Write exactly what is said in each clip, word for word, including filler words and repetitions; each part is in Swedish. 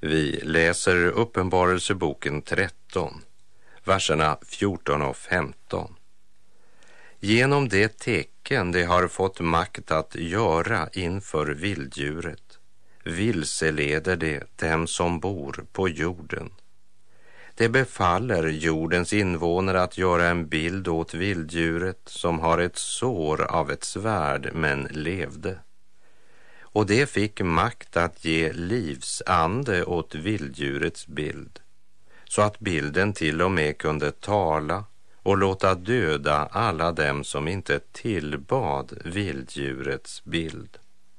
Vi läser Uppenbarelseboken tretton, verserna fjorton och femton. Genom det tecken de har fått makt att göra inför vilddjuret vilseleder det dem som bor på jorden. Det befaller jordens invånare att göra en bild åt vilddjuret som har ett sår av ett svärd men levde. Och det fick makt att ge livsande åt vilddjurets bild, så att bilden till och med kunde tala och låta döda alla dem som inte tillbad vilddjurets bild.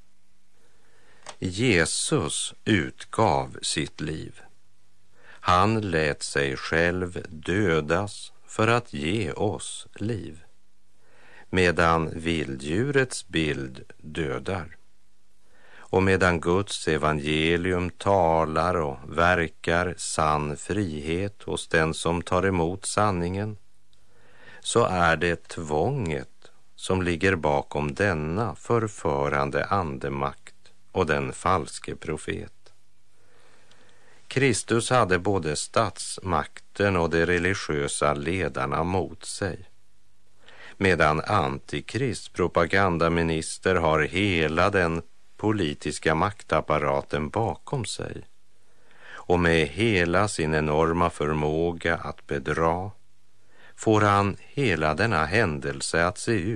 Jesus utgav sitt liv. Han lät sig själv dödas för att ge oss liv, medan vilddjurets bild dödar. Och medan Guds evangelium talar och verkar sann frihet hos den som tar emot sanningen, så är det tvånget som ligger bakom denna förförande andemakt och den falske profet. Kristus hade både statsmakten och de religiösa ledarna mot sig, medan antikrist propagandaminister har hela den politiska maktapparaten bakom sig, och med hela sin enorma förmåga att bedra får han hela denna händelse att se ut